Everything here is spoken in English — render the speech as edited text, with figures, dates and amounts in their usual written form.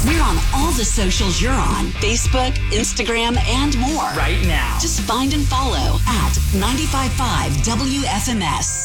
We're on all the socials you're on. Facebook, Instagram, and more. Right now. Just find and follow at 95.5 WFMS.